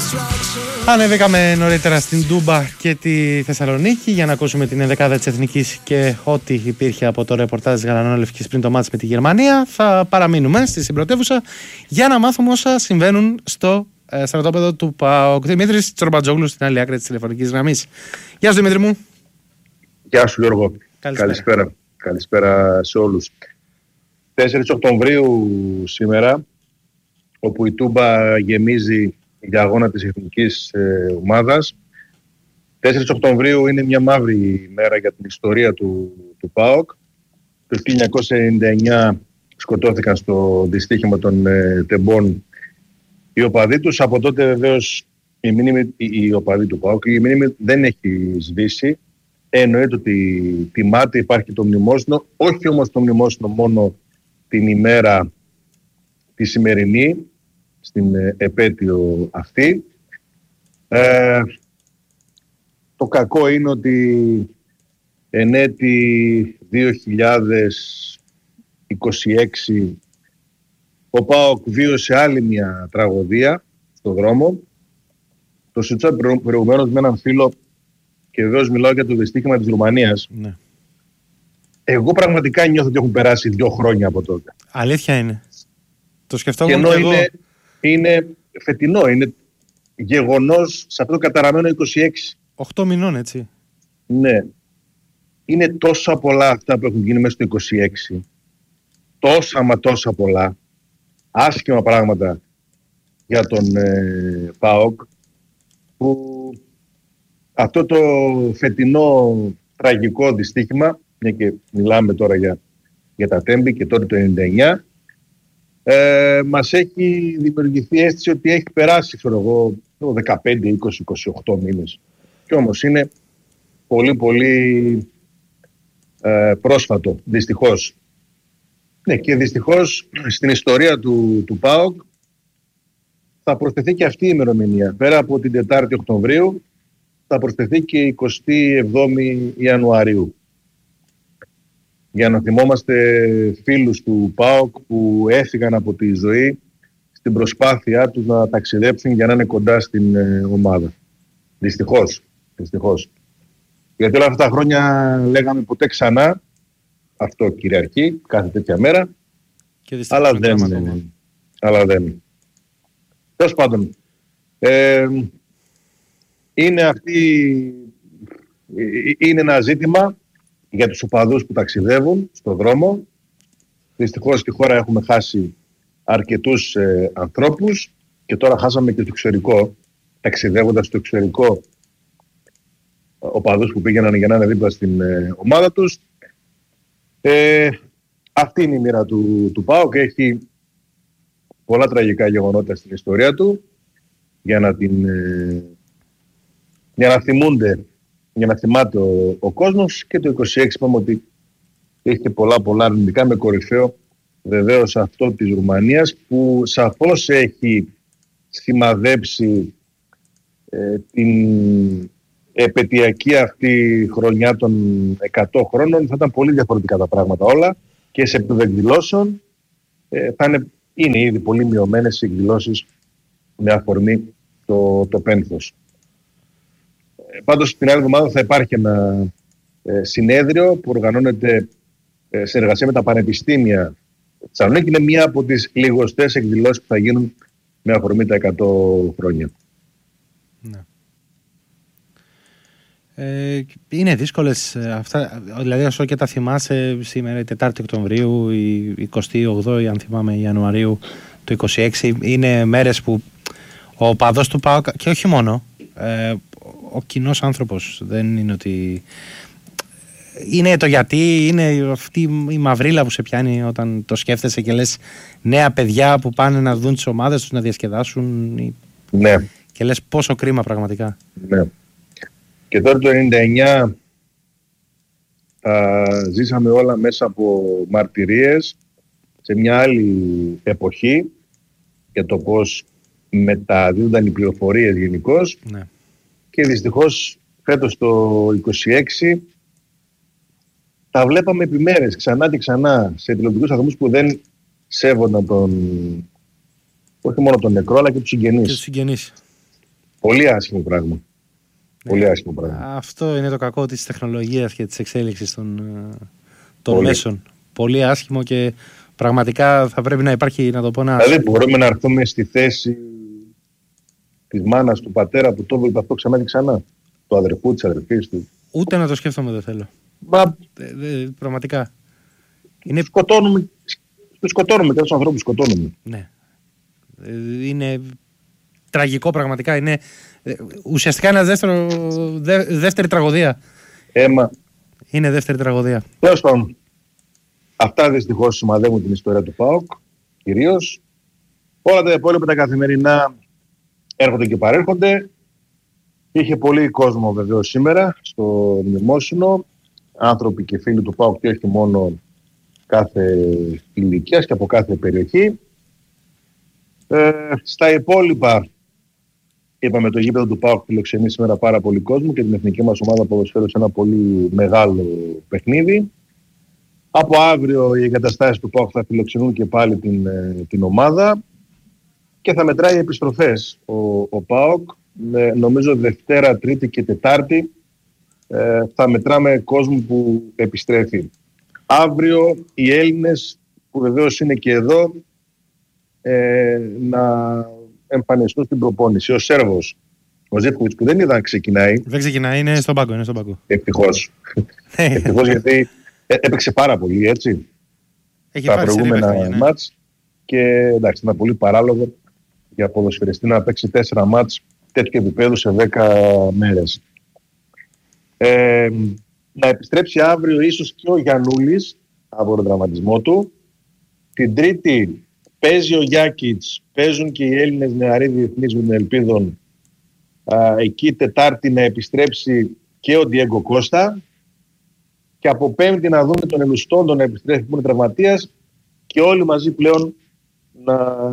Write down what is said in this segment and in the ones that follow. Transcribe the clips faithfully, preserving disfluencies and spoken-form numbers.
Ανεβήκαμε νωρίτερα στην Τούμπα και τη Θεσσαλονίκη για να ακούσουμε την ενδεκάδα της Εθνικής και ό,τι υπήρχε από το ρεπορτάζ της Γαλανόλευκης πριν το μάτς με τη Γερμανία. Θα παραμείνουμε στη συμπρωτεύουσα για να μάθουμε όσα συμβαίνουν στο ε, στρατόπεδο του ΠΑΟΚ. Δημήτρης Τσορμπατζόγλου στην άλλη άκρη της τηλεφωνικής γραμμής. Γεια σου Δημήτρη μου. Γεια σου Γιώργο. Καλησπέρα. Καλησπέρα, Καλησπέρα σε όλους. τέσσερις Οκτωβρίου σήμερα, όπου η Τούμπα γεμίζει για αγώνα της εθνικής ε, ομάδας. τέσσερις Οκτωβρίου είναι μια μαύρη μέρα για την ιστορία του, του ΠΑΟΚ. Το χίλια εννιακόσια ενενήντα εννιά σκοτώθηκαν στο δυστύχημα των ε, Τεμπών οι οπαδοί τους. Από τότε βεβαίως η μνήμη, οι οπαδοί του ΠΑΟΚ, η μνήμη δεν έχει σβήσει. Εννοείται ότι τιμάται, υπάρχει το μνημόσυνο, όχι όμως το μνημόσυνο μόνο την ημέρα τη σημερινή, στην επέτειο αυτή. Ε, το κακό είναι ότι εν έτη δύο χιλιάδες είκοσι έξι ο ΠΑΟΚ βίωσε άλλη μια τραγωδία στον δρόμο. Το συζήτησα προηγουμένως με έναν φίλο και βεβαίως μιλάω για το δυστύχημα της Ρουμανίας. Ναι. Εγώ πραγματικά νιώθω ότι έχουν περάσει δύο χρόνια από τότε. Αλήθεια είναι. Το σκεφτόμουν και και εγώ. Είναι, είναι φετινό, είναι γεγονός σε αυτό το καταραμένο είκοσι έξι. Οχτώ μηνών, έτσι. Ναι. Είναι τόσα πολλά αυτά που έχουν γίνει μέσα στο είκοσι έξι. Τόσα μα τόσα πολλά. Άσχημα πράγματα για τον ε, ΠΑΟΚ, που αυτό το φετινό τραγικό δυστύχημα, μια και μιλάμε τώρα για, για τα Τέμπη και τότε το ενενήντα εννιά, ε, μας έχει δημιουργηθεί αίσθηση ότι έχει περάσει, ξέρω εγώ, δεκαπέντε, είκοσι, είκοσι οκτώ μήνες. Και όμως είναι πολύ πολύ ε, πρόσφατο, δυστυχώς. Ναι, και δυστυχώς στην ιστορία του, του ΠΑΟΚ θα προσθεθεί και αυτή η ημερομηνία. Πέρα από την τετάρτη Οκτωβρίου θα προσθεθεί και η εικοστή εβδόμη Ιανουαρίου. Για να θυμόμαστε φίλους του ΠΑΟΚ που έφυγαν από τη ζωή στην προσπάθειά τους να ταξιδέψουν για να είναι κοντά στην ε, ομάδα. Δυστυχώς. Δυστυχώς. Γιατί όλα αυτά τα χρόνια λέγαμε ποτέ ξανά, αυτό κυριαρχεί κάθε τέτοια μέρα, και αλλά, δεν, ε, αλλά δεν. Τέλος πάντων, ε, είναι, αυτή, είναι ένα ζήτημα για τους οπαδούς που ταξιδεύουν στον δρόμο. Δυστυχώς στη χώρα έχουμε χάσει αρκετούς ε, ανθρώπους και τώρα χάσαμε και στο εξωτερικό, ταξιδεύοντας στο εξωτερικό οπαδούς που πήγαιναν για να είναι δίπλα στην ε, ομάδα τους. Ε, αυτή είναι η μοίρα του, του ΠΑΟΚ. Έχει πολλά τραγικά γεγονότα στην ιστορία του για να, την, ε, για να θυμούνται, για να θυμάται ο, ο κόσμος. Και το είκοσι έξι είπαμε ότι έχει και πολλά πολλά αρνητικά, με κορυφαίο βεβαίως αυτό της Ρουμανίας, που σαφώς έχει σημαδέψει ε, την επαιτειακή αυτή χρονιά των εκατό χρόνων. Θα ήταν πολύ διαφορετικά τα πράγματα όλα και σε επίπεδο εκδηλώσεων ε, θα είναι, είναι ήδη πολύ μειωμένες οι εκδηλώσεις με αφορμή το, το πένθος. Ε, πάντως την άλλη εβδομάδα θα υπάρχει ένα ε, συνέδριο που οργανώνεται ε, σε εργασία με τα πανεπιστήμια της Θεσσαλονίκη. Είναι μία από τις λιγοστές εκδηλώσεις που θα γίνουν με αφορμή τα εκατό χρόνια. Ναι. Ε, είναι δύσκολες αυτά, δηλαδή όσο και τα θυμάσαι σήμερα, η τετάρτη Οκτωβρίου, η εικοστή όγδοη αν θυμάμαι Ιανουαρίου του είκοσι έξι, είναι μέρες που ο παδός του ΠΑΟΚ, και όχι μόνο, ε, ο κοινός άνθρωπος, δεν είναι ότι είναι το γιατί, είναι αυτή η μαυρίλα που σε πιάνει όταν το σκέφτεσαι και λες νέα παιδιά που πάνε να δουν τις ομάδες τους, να διασκεδάσουν, ναι. Και λες πόσο κρίμα πραγματικά. Ναι. Και τώρα το ενενήντα εννιά τα ζήσαμε όλα μέσα από μαρτυρίες σε μια άλλη εποχή για το πώς μεταδίδονταν οι πληροφορίες γενικώς. Ναι. Και δυστυχώς φέτος το είκοσι έξι τα βλέπαμε επιμέρες ξανά και ξανά σε τηλεοπτικούς σταθμούς που δεν σέβονταν τον, όχι μόνο τον νεκρό αλλά και τους συγγενείς. Και τους συγγενείς. Πολύ άσχημο πράγμα. Ναι. Πολύ άσχημο πράγμα. Αυτό είναι το κακό της τεχνολογίας και της εξέλιξης των, των μέσων. Πολύ άσχημο και πραγματικά θα πρέπει να υπάρχει, να το πω, ένα... Δηλαδή μπορούμε να έρθουμε στη θέση της μάνας του πατέρα που το έβλεπε αυτό ξανά και ξανά. Του αδερφού, της αδερφής του. Ούτε να το σκέφτομαι δεν θέλω. Μα... Δε, δε, πραγματικά. Είναι... Σκοτώνουμε, σκοτώνουμε και τους ανθρώπους σκοτώνουμε. Ναι. Είναι τραγικό πραγματικά. Είναι ουσιαστικά ένα δεύτερο, δε, δεύτερη τραγωδία. Έμα. Είναι δεύτερη τραγωδία. Τέλος πάντων, αυτά δυστυχώς σημαδεύουν την ιστορία του ΠΑΟΚ κυρίως. Όλα τα υπόλοιπα τα καθημερινά έρχονται και παρέρχονται. Είχε πολύ κόσμο βεβαίως σήμερα στο Μνημόσυνο. Άνθρωποι και φίλοι του ΠΑΟΚ και όχι μόνο κάθε ηλικίας και από κάθε περιοχή. Ε, στα υπόλοιπα, είπαμε, το γήπεδο του ΠΑΟΚ φιλοξενεί σήμερα πάρα πολύ κόσμο και την εθνική μας ομάδα ποδοσφαίρου σε ένα πολύ μεγάλο παιχνίδι. Από αύριο οι εγκαταστάσεις του ΠΑΟΚ θα φιλοξενούν και πάλι την, την ομάδα και θα μετράει επιστροφές ο, ο ΠΑΟΚ. Ε, νομίζω Δευτέρα, Τρίτη και Τετάρτη ε, θα μετράμε κόσμο που επιστρέφει. Αύριο οι Έλληνες που βεβαίως είναι και εδώ ε, να εμφανιστούν στην προπόνηση. Ο Σέρβος, ο Ζίβκοβιτς, που δεν είδα να ξεκινάει. Δεν ξεκινάει, είναι στον πάγκο. Είναι στον πάγκο. Ευτυχώς. Ευτυχώς γιατί έπαιξε πάρα πολύ, έτσι. Έχει τα προηγούμενα ναι. μάτς και εντάξει, ήταν πολύ παράλογο για ποδοσφαιριστή να παίξει τέσσερα μάτς τέτοιο επίπεδο σε δέκα μέρες. Ε, να επιστρέψει αύριο ίσως και ο Γιαννούλης από τον τραυματισμό του. Την Τρίτη παίζει ο Γιάκιτς, παίζουν και οι Έλληνες νεαροί διεθνείς με την ελπίδων. Α, εκεί Τετάρτη να επιστρέψει και ο Ντιέγκο Κώστα. Και από Πέμπτη να δούμε τον Ελουστόντο να επιστρέφει που είναι τραυματίας και όλοι μαζί πλέον να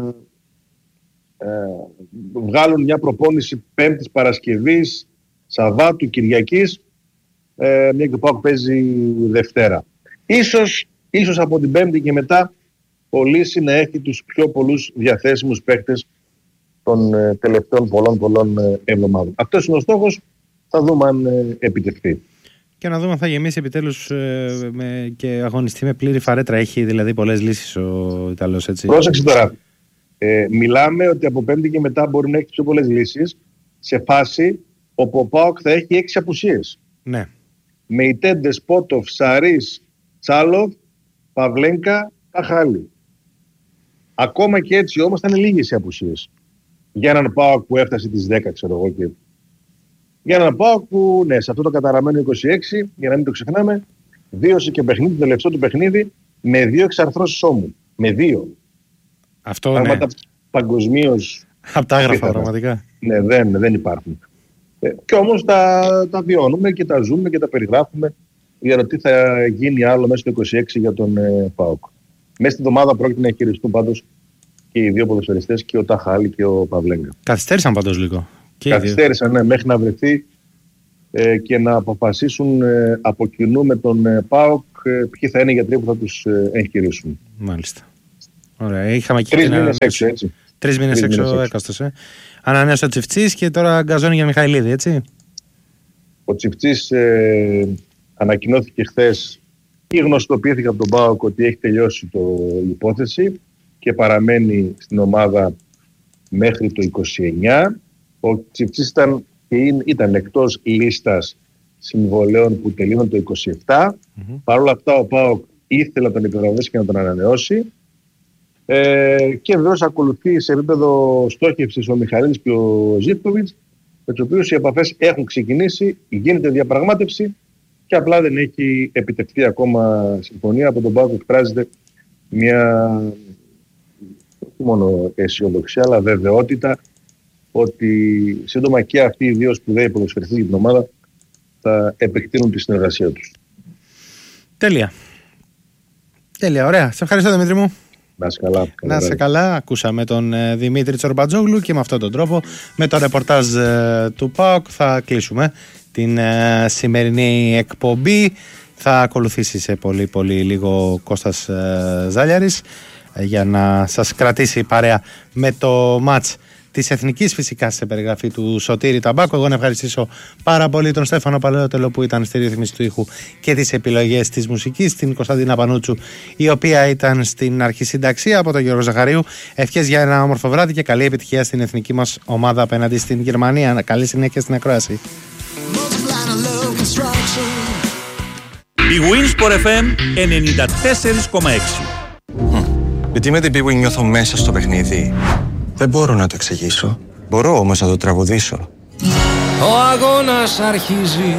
ε, βγάλουν μια προπόνηση Πέμπτης, Παρασκευής, Σαββάτου, Κυριακής, ε, μια και ο ΠΑΟΚ παίζει Δευτέρα. Ίσως, ίσως από την Πέμπτη και μετά ο Λύση να έχει τους πιο πολλούς διαθέσιμους παίκτες των ε, τελευταίων πολλών πολλών ε, εβδομάδων. Αυτός είναι ο στόχος, θα δούμε αν ε, επιτευχθεί. Και να δούμε αν θα γεμίσει επιτέλους ε, με, και αγωνιστεί με πλήρη φαρέτρα. Έχει δηλαδή πολλές λύσεις ο Ιταλός, έτσι. Πρόσεξε τώρα. Ε, μιλάμε ότι από Πέμπτη και μετά μπορεί να έχει πιο πολλές λύσεις σε φάση όπου ο ΠΑΟΚ θα έχει έξι απουσίες. Ναι. Με Ιτέντε, Σπότοφ, Σαρίς, Τσάλοφ, Παυλένκα, Αχάλη. Ακόμα και έτσι όμως θα είναι λίγες οι απουσίες. Για έναν ΠΑΟΚ που έφτασε τις δέκα, ξέρω εγώ. Και... για έναν ΠΑΟΚ που, ναι, σε αυτό το καταραμένο είκοσι έξι, για να μην το ξεχνάμε, βίωσε και παιχνίδι, το τελευταίο του παιχνίδι, με δύο εξαρθρώσεις ώμου. Με δύο. Αυτό πράγματα ναι. Παγκοσμίως. Απ' τα άγραφα, πραγματικά. Ναι, δεν, δεν υπάρχουν. Ε, και όμως τα, τα βιώνουμε και τα ζούμε και τα περιγράφουμε για το τι θα γίνει άλλο μέσα στο είκοσι έξι για τον ε, ΠΑΟΚ. Μέσα στην εβδομάδα πρόκειται να χειριστούν πάντως και οι δύο ποδοσφαιριστές, και ο Ταχάλη και ο Παυλέγκα. Καθυστέρησαν πάντως λίγο. Και Καθυστέρησαν, ναι, μέχρι να βρεθεί ε, και να αποφασίσουν ε, από κοινού με τον ε, ΠΑΟΚ ε, ποιοι θα είναι οι γιατροί που θα τους ε, εγχειρήσουν. Μάλιστα. Ωραία. Είχαμε και Τρεις μήνες έξω, έτσι. Τρεις μήνες έξω έκαστος. Ε. Ανανέωσε ο Τσιφτσής και τώρα γκαζώνει για Μιχαηλίδη, έτσι. Ο Τσιφτσής ε, ανακοινώθηκε χθες ή γνωστοποιήθηκε από τον ΠΑΟΚ ότι έχει τελειώσει το υπόθεση και παραμένει στην ομάδα μέχρι το είκοσι εννιά. Ο Τσιφτσής ήταν, ήταν εκτός λίστας συμβολέων που τελείωναν το είκοσι επτά. Mm-hmm. Παρ' όλα αυτά ο ΠΑΟΚ ήθελε να τον επιβραβεύσει και να τον ανανεώσει. Ε, και βεβαίως ακολουθεί σε επίπεδο στόχευσης ο Μιχαηλίδης και ο Ζίβκοβιτς, με τους οποίους οι επαφές έχουν ξεκινήσει, γίνεται διαπραγμάτευση και απλά δεν έχει επιτευχθεί ακόμα συμφωνία. Από τον ΠΑΟΚ εκφράζεται μια όχι μόνο αισιοδοξία αλλά βεβαιότητα ότι σύντομα και αυτοί οι δύο σπουδαίοι ποδοσφαιριστές για την ομάδα θα επεκτείνουν τη συνεργασία τους. Τέλεια. Τέλεια, ωραία. Σε ευχαριστώ, Δημήτρη μου. Να είσαι καλά. Να είσαι καλά. Ακούσαμε τον ε, Δημήτρη Τσορμπατζόγλου και με αυτόν τον τρόπο, με το ρεπορτάζ ε, του ΠΑΟΚ, θα κλείσουμε την ε, σημερινή εκπομπή. Θα ακολουθήσει σε πολύ πολύ λίγο ο Κώστας ε, Ζάλιαρης ε, για να σας κρατήσει παρέα με το μάτς της Εθνικής φυσικά σε περιγραφή του Σωτήρη Ταμπάκου. Εγώ να ευχαριστήσω πάρα πολύ τον Στέφανο Παλαιότελο που ήταν στη ρύθμιση του ήχου και τις επιλογές της μουσικής, την Κωνσταντίνα Πανούτσου η οποία ήταν στην αρχισυνταξία, από τον Γιώργο Ζαχαρίου. Ευχές για ένα όμορφο βράδυ και καλή επιτυχία στην εθνική μας ομάδα απέναντι στην Γερμανία. Καλή συνέχεια στην ακρόαση. Η Winsport εφ εμ ενενήντα τέσσερα κόμμα έξι. Γιατί με την Big Win νιώθω μέσα στο παιχνίδι. Δεν μπορώ να το εξηγήσω. Μπορώ όμως να το τραγουδήσω. Ο αγώνας αρχίζει.